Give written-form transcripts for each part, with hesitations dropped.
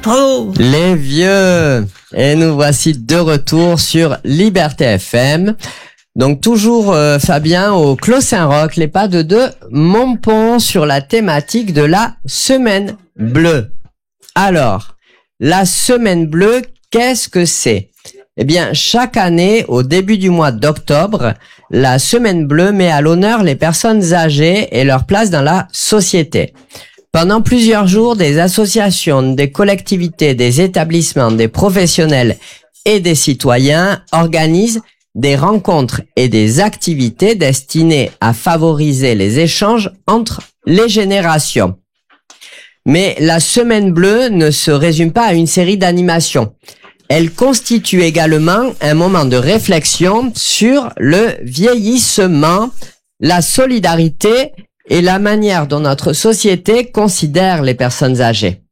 Bravo. Les vieux. Et nous voici de retour sur Liberté FM. Donc toujours Fabien au Clos Saint-Roch, l'EHPAD de Montpont, sur la thématique de la semaine bleue. Alors, la semaine bleue, qu'est-ce que c'est? Eh bien, chaque année, au début du mois d'octobre, la semaine bleue met à l'honneur les personnes âgées et leur place dans la société. Pendant plusieurs jours, des associations, des collectivités, des établissements, des professionnels et des citoyens organisent des rencontres et des activités destinées à favoriser les échanges entre les générations. Mais la semaine bleue ne se résume pas à une série d'animations. Elle constitue également un moment de réflexion sur le vieillissement, la solidarité et la manière dont notre société considère les personnes âgées.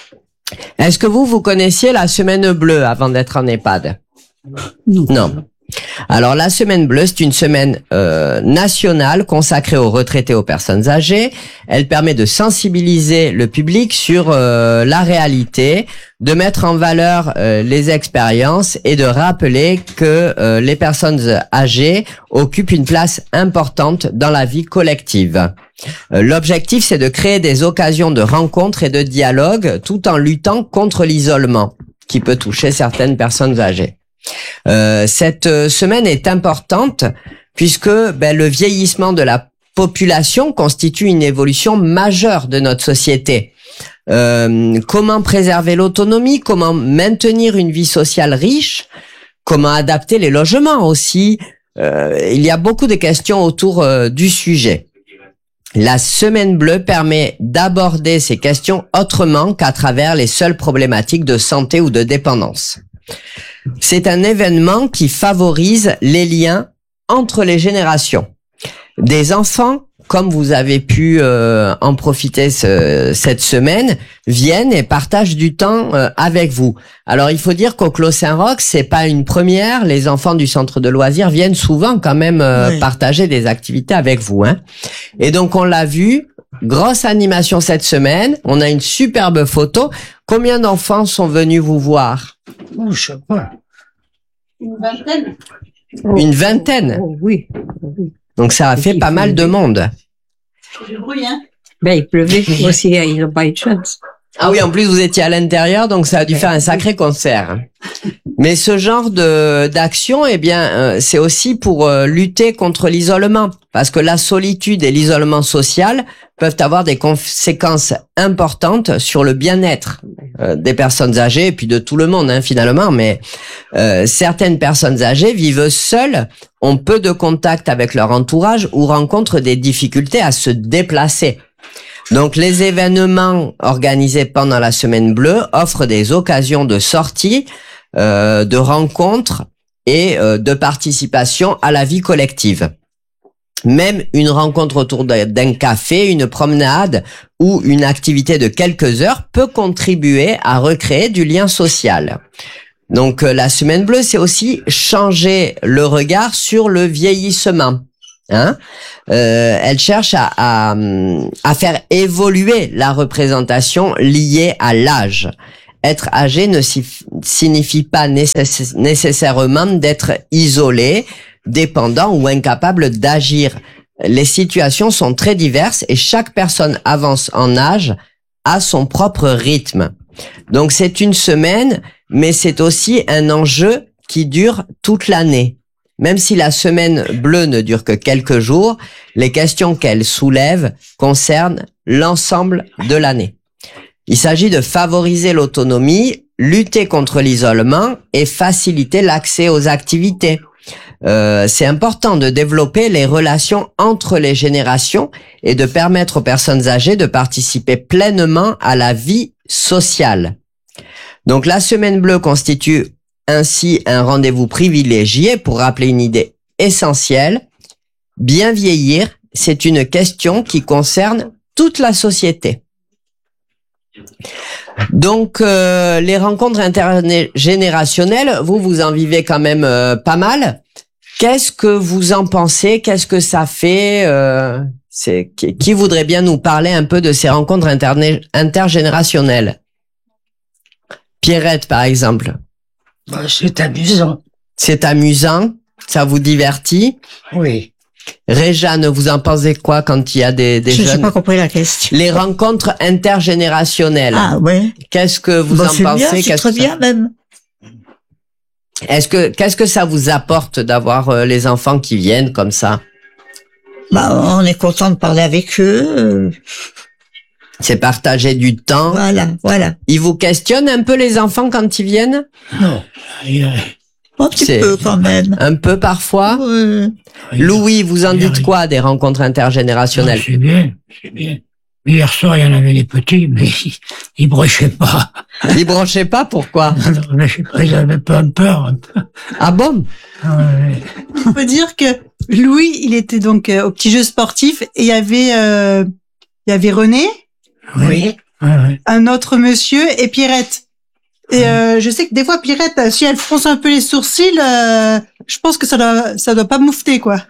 Est-ce que vous connaissiez la semaine bleue avant d'être en EHPAD? Non. Alors la semaine bleue, c'est une semaine nationale consacrée aux retraités, aux personnes âgées. Elle permet de sensibiliser le public sur la réalité, de mettre en valeur les expériences et de rappeler que les personnes âgées occupent une place importante dans la vie collective. L'objectif, c'est de créer des occasions de rencontres et de dialogue tout en luttant contre l'isolement qui peut toucher certaines personnes âgées. Cette semaine est importante puisque le vieillissement de la population constitue une évolution majeure de notre société. Comment préserver l'autonomie, comment maintenir une vie sociale riche, comment adapter les logements aussi. Il y a beaucoup de questions autour du sujet. La semaine bleue permet d'aborder ces questions autrement qu'à travers les seules problématiques de santé ou de dépendance. C'est un événement qui favorise les liens entre les générations. Des enfants, comme vous avez pu en profiter cette semaine, viennent et partagent du temps avec vous. Alors il faut dire qu'au Clos Saint-Roch, c'est pas une première. Les enfants du centre de loisirs viennent souvent quand même partager des activités avec vous. Et donc on l'a vu, grosse animation cette semaine. On a une superbe photo. Combien d'enfants sont venus vous voir? Je sais pas. Une vingtaine. Une vingtaine? Oh, oui. Donc ça a fait pas mal de monde. C'est du bruit, hein? Il pleuvait aussi, ils n'ont pas eu de chance. Ah oui, en plus vous étiez à l'intérieur, donc ça a dû faire un sacré concert. Mais ce genre d'action, c'est aussi pour lutter contre l'isolement, parce que la solitude et l'isolement social peuvent avoir des conséquences importantes sur le bien-être des personnes âgées et puis de tout le monde finalement. Mais certaines personnes âgées vivent seules, ont peu de contact avec leur entourage ou rencontrent des difficultés à se déplacer. Donc les événements organisés pendant la semaine bleue offrent des occasions de sortie, de rencontres et de participation à la vie collective. Même une rencontre autour d'un café, une promenade ou une activité de quelques heures peut contribuer à recréer du lien social. Donc la semaine bleue, c'est aussi changer le regard sur le vieillissement. Elle cherche à faire évoluer la représentation liée à l'âge. Être âgé ne signifie pas nécessairement d'être isolé, dépendant ou incapable d'agir. Les situations sont très diverses et chaque personne avance en âge à son propre rythme. Donc c'est une semaine, mais c'est aussi un enjeu qui dure toute l'année. Même si la semaine bleue ne dure que quelques jours, les questions qu'elle soulève concernent l'ensemble de l'année. Il s'agit de favoriser l'autonomie, lutter contre l'isolement et faciliter l'accès aux activités. C'est important de développer les relations entre les générations et de permettre aux personnes âgées de participer pleinement à la vie sociale. Donc la semaine bleue constitue ainsi un rendez-vous privilégié pour rappeler une idée essentielle. Bien vieillir, c'est une question qui concerne toute la société. Donc les rencontres intergénérationnelles, vous en vivez quand même pas mal. Qu'est-ce que vous en pensez? Qu'est-ce que ça fait? Qui voudrait bien nous parler un peu de ces rencontres intergénérationnelles? Pierrette, par exemple. Bah, c'est amusant. C'est amusant, ça vous divertit. Oui. Réjeanne, vous en pensez quoi quand il y a des Je n'ai jeunes? pas compris la question. Les rencontres intergénérationnelles. Ah ouais. Qu'est-ce que vous en C'est pensez? bien, c'est Qu'est-ce très que bien même. qu'est-ce que ça vous apporte d'avoir les enfants qui viennent comme ça? Bah, on est content de parler avec eux. C'est partager du temps. Voilà. Ils vous questionnent un peu les enfants quand ils viennent? Non. Un petit C'est- peu quand même. Un peu parfois? Louis, vous en dites quoi des rencontres intergénérationnelles? C'est bien, c'est bien. Hier soir, il y en avait les petits, mais ils brochaient pas. Ils branchaient pas, pourquoi? Je sais pas, ils avaient peur un peu. Ah bon? Ouais. On peut dire que Louis, il était donc au petit jeu sportif et il y avait René, Oui. Ouais. un autre monsieur et Pierrette. Et je sais que des fois Pierrette, si elle fronce un peu les sourcils, je pense que ça doit pas moufter quoi.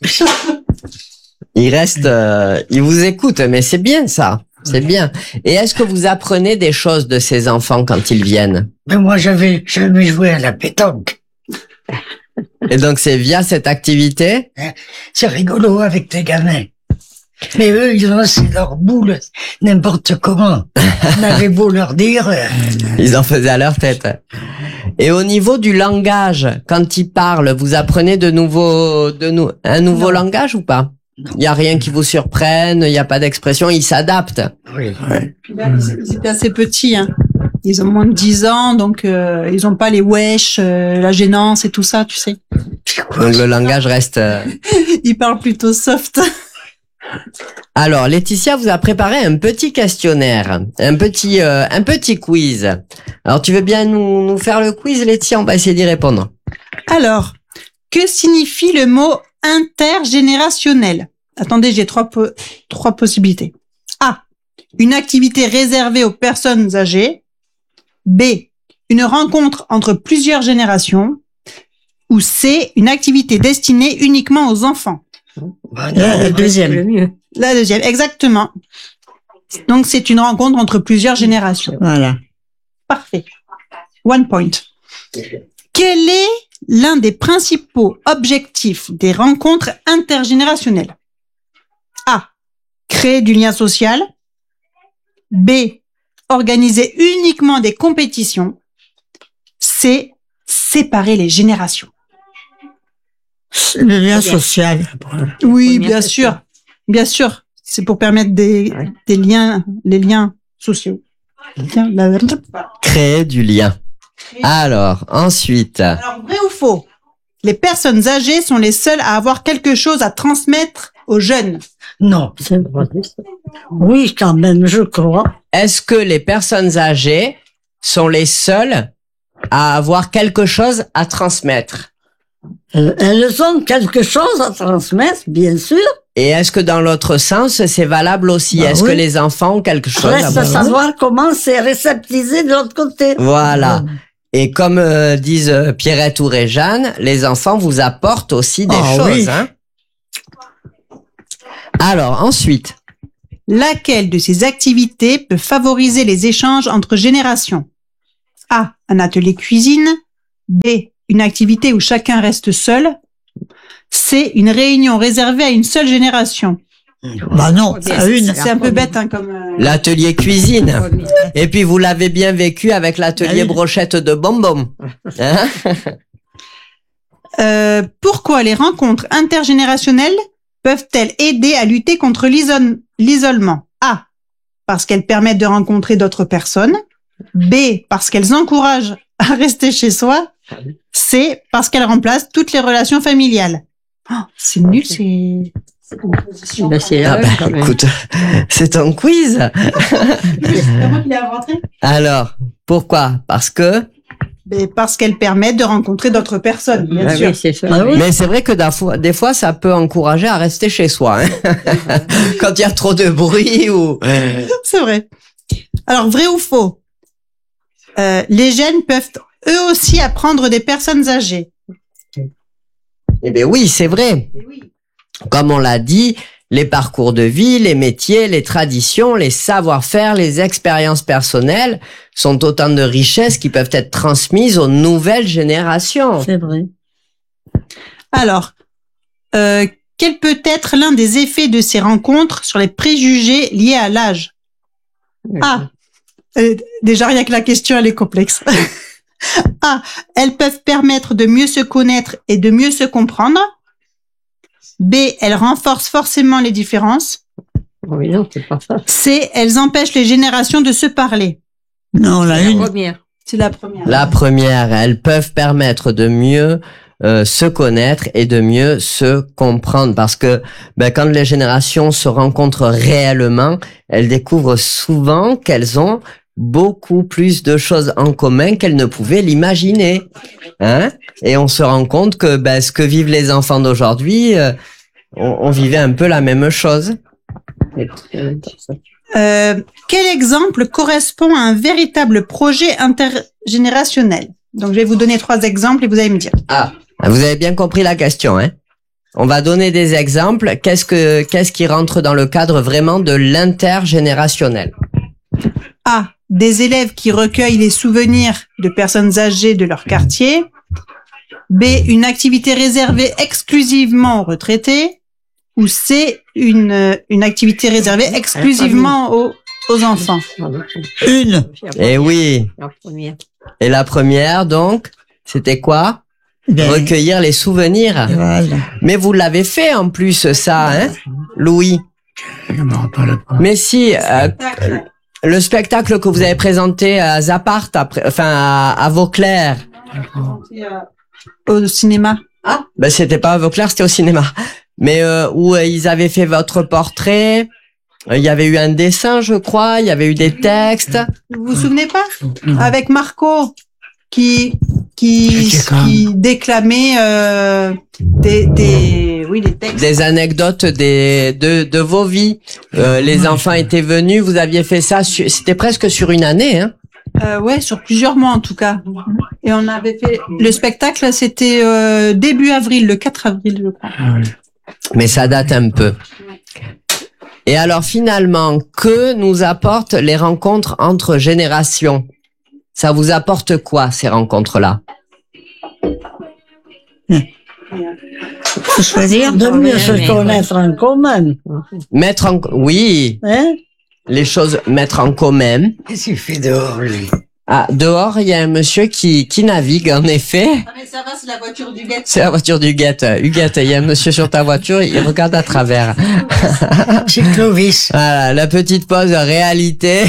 Ils restent, ils vous écoutent, mais c'est bien ça. C'est bien. Et est-ce que vous apprenez des choses de ces enfants quand ils viennent? Mais moi, j'avais jamais joué à la pétanque. Et donc c'est via cette activité? C'est rigolo avec tes gamins. Mais eux, ils lançaient leurs boules n'importe comment. On avait beau leur dire, Ils en faisaient à leur tête. Et au niveau du langage, quand ils parlent, vous apprenez un nouveau langage ou pas? Il y a rien qui vous surprenne, il y a pas d'expression, ils s'adaptent. oui. Puis là, ils étaient assez petits, hein. Ils ont moins de 10 ans, donc ils ont pas les wesh, la gênance et tout ça, tu sais. Donc le langage reste. Ils parlent plutôt soft. Alors Laetitia vous a préparé un petit questionnaire, un petit quiz. Alors tu veux bien nous faire le quiz, Laetitia? On va essayer d'y répondre. Alors, que signifie le mot intergénérationnel? Attendez, j'ai trois possibilités. A. Une activité réservée aux personnes âgées. B. Une rencontre entre plusieurs générations. Ou C. Une activité destinée uniquement aux enfants. Bah, La deuxième. Le mieux. La deuxième, exactement. Donc, c'est une rencontre entre plusieurs générations. Voilà. Parfait. 1 point. Quel est l'un des principaux objectifs des rencontres intergénérationnelles? A. Créer du lien social. B. Organiser uniquement des compétitions. C. Séparer les générations. Le lien social. Oui, Première bien question. sûr. Bien sûr. C'est pour permettre des liens, les liens sociaux. Tiens, Créer du lien. Alors ensuite, Alors, vrai ou faux? Les personnes âgées sont les seules à avoir quelque chose à transmettre aux jeunes. Non. C'est vrai. Oui, quand même, je crois. est-ce que les personnes âgées sont les seules à avoir quelque chose à transmettre? Elles ont quelque chose à transmettre, bien sûr. Et est-ce que dans l'autre sens, c'est valable aussi? Bah Est-ce oui. que les enfants ont quelque chose à Reste à savoir comment c'est réceptisé de l'autre côté. Voilà. Et comme disent Pierrette ou Réjeanne, les enfants vous apportent aussi des Ah choses. oui. Hein. Alors ensuite, Laquelle de ces activités peut favoriser les échanges entre générations? A. Un atelier cuisine. B. Une activité où chacun reste seul. C. Une réunion réservée à une seule génération. Bah non, à une. C'est un peu bête, hein, comme... l'atelier cuisine. Et puis vous l'avez bien vécu avec l'atelier Ah oui. brochette de bonbons. Hein. Pourquoi les rencontres intergénérationnelles peuvent-elles aider à lutter contre l'isolement? A. Parce qu'elles permettent de rencontrer d'autres personnes. B. Parce qu'elles encouragent à rester chez soi. C. Parce qu'elles remplacent toutes les relations familiales. Oh, c'est nul, c'est... Bah, c'est Ah là, bah, quand même. écoute, c'est un quiz. C'est moi qui l'ai inventé. Alors, pourquoi? Parce que... Mais parce qu'elles permettent de rencontrer d'autres personnes, bien Ah sûr. oui, c'est ça. Ah oui. Mais c'est vrai que des fois, ça peut encourager à rester chez soi. Hein. Quand il y a trop de bruit ou... C'est vrai. Alors, vrai ou faux? Les jeunes peuvent eux aussi apprendre des personnes âgées. Eh bien oui, c'est vrai. Comme on l'a dit, Les parcours de vie, les métiers, les traditions, les savoir-faire, les expériences personnelles sont autant de richesses qui peuvent être transmises aux nouvelles générations. C'est vrai. Alors, quel peut être l'un des effets de ces rencontres sur les préjugés liés à l'âge? A. Déjà, rien que la question, elle est complexe. A. Elles peuvent permettre de mieux se connaître et de mieux se comprendre. B. Elles renforcent forcément les différences. Oui, non, c'est pas ça. C. Elles empêchent les générations de se parler. Non, la une. Première. C'est la première. La première, elles peuvent permettre de mieux se connaître et de mieux se comprendre, parce que quand les générations se rencontrent réellement, elles découvrent souvent qu'elles ont beaucoup plus de choses en commun qu'elles ne pouvaient l'imaginer, hein. Et on se rend compte que ce que vivent les enfants d'aujourd'hui, on vivait un peu la même chose. Quel exemple correspond à un véritable projet intergénérationnel? Donc, je vais vous donner 3 exemples et vous allez me dire. Ah, vous avez bien compris la question, hein? On va donner des exemples. Qu'est-ce qui rentre dans le cadre vraiment de l'intergénérationnel? A. Des élèves qui recueillent les souvenirs de personnes âgées de leur quartier. B. Une activité réservée exclusivement aux retraités. Ou C. Une activité réservée exclusivement aux enfants. Une. Eh oui. La première. Et la première, donc, c'était quoi? Ben, Recueillir les souvenirs. voilà. Mais vous l'avez fait en plus, ça, hein, Louis? Je me rappelle pas. Mais si, le spectacle que vous avez présenté à Zapart, à Vauclair. Au cinéma. Ah, c'était pas à Vauclair, c'était au cinéma. Mais où ils avaient fait votre portrait, il y avait eu un dessin, je crois, il y avait eu des textes. Vous vous souvenez pas? Non. Avec Marco qui déclamait des textes. Des anecdotes de vos vies. Les enfants étaient venus, vous aviez fait ça, c'était presque sur une année, hein. Ouais, sur plusieurs mois en tout cas. Et on avait fait le spectacle, c'était début avril, le 4 avril, je crois. Ah oui. Mais ça date un peu. Et alors finalement, que nous apportent les rencontres entre générations? Ça vous apporte quoi, ces rencontres-là? Faut choisir. De mieux se connaître en commun. Oui, Hein? les choses mettre en commun. Qu'est-ce qu'il fait dehors, lui? Ah, dehors, il y a un monsieur qui navigue, en effet. Ah mais ça va, c'est la voiture du guet. C'est la voiture du Huguette. Huguette, il y a un monsieur sur ta voiture, il regarde à travers. C'est Clovis. Voilà, la petite pause réalité.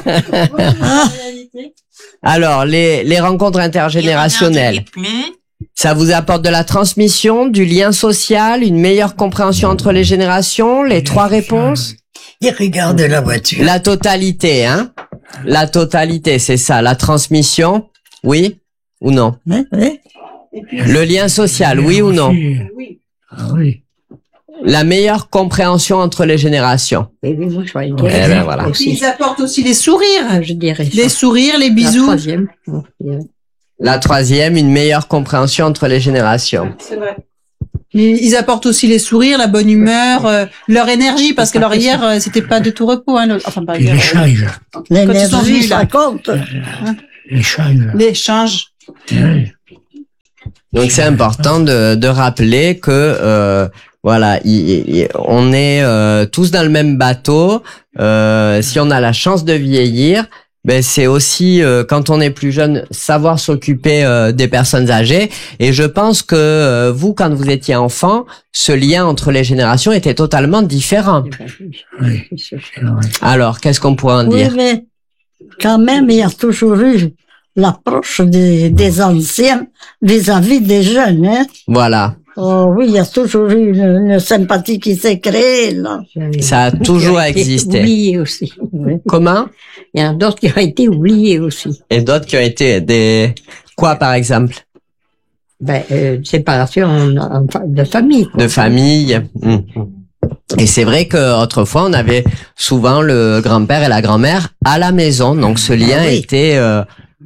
Alors, les rencontres intergénérationnelles. Ça vous apporte de la transmission, du lien social, une meilleure compréhension entre les générations, les 3 réponses? Il regarde la voiture. La totalité, hein? La totalité, c'est ça. La transmission, oui ou non? Hein? Hein? Le lien social, oui ou non? Oui. Ah oui. La meilleure compréhension entre les générations. Et puis moi, je vais dire. Eh ben, voilà. Ils apportent aussi les sourires. Je dirais. Les sourires, les La bisous. troisième. La 3e, une meilleure compréhension entre les générations. C'est vrai. Ils apportent aussi les sourires, la bonne humeur, leur énergie, parce que leur hier, c'était pas de tout repos. Hein, enfin, pas Puis hier. l'échange. L'énergie, venus, là. ça compte. L'échange. L'échange. Oui. Donc c'est important de rappeler que voilà, on est tous dans le même bateau. Si on a la chance de vieillir, c'est aussi quand on est plus jeune savoir s'occuper des personnes âgées. Et je pense que vous, quand vous étiez enfant, ce lien entre les générations était totalement différent. Oui. C'est vrai. Alors, qu'est-ce qu'on pourrait en Oui, dire? mais quand même, il y a toujours eu l'approche des anciens vis-à-vis des jeunes. Hein. Voilà, Oh oui, il y a toujours eu une sympathie qui s'est créée, là. ça a toujours existé. Oublié aussi. Comment? Il y en a d'autres qui ont été oubliés aussi. Et d'autres qui ont été des... Quoi, par exemple? Séparation de famille. Quoi. De famille. Et c'est vrai qu'autrefois, on avait souvent le grand-père et la grand-mère à la maison. Donc, ce lien était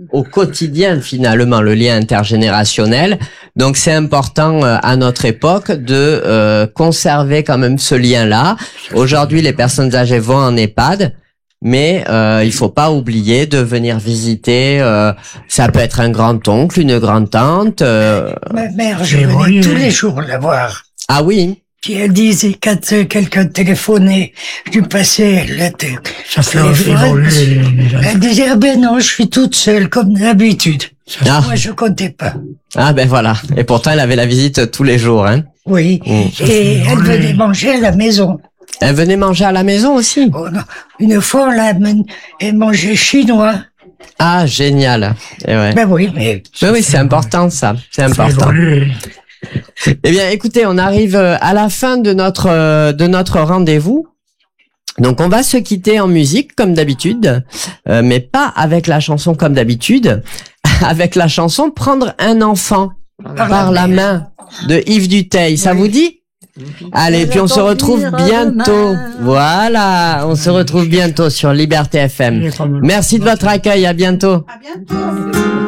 au quotidien finalement, le lien intergénérationnel. Donc c'est important à notre époque de conserver quand même ce lien-là. Aujourd'hui, les personnes âgées vont en EHPAD, mais il faut pas oublier de venir visiter. Ça peut être un grand-oncle, une grand-tante. Ma mère, je venais tous les jours la voir. Ah oui. Puis elle disait, quand quelqu'un téléphonait, je passais le Ça fait téléphone. évoluer les Elle disait, ah ben non, je suis toute seule, comme d'habitude. Ah. Moi, je comptais pas. Ah ben voilà. Et pourtant, elle avait la visite tous les jours. Hein. Oui. Et elle venait manger à la maison. Elle venait manger à la maison aussi. Oh, non. Une fois, elle mangeait chinois. Ah, génial. Et ouais. Ben oui, mais... Ben oui, c'est important ça. C'est important. Eh bien, écoutez, on arrive à la fin de notre rendez-vous. Donc, on va se quitter en musique comme d'habitude, mais pas avec la chanson comme d'habitude, avec la chanson Prendre un enfant par la main de Yves Duteil. Ça vous dit? Allez, puis on se retrouve bientôt. Voilà, on se retrouve bientôt sur Liberté FM. Merci de votre accueil, à bientôt. À bientôt.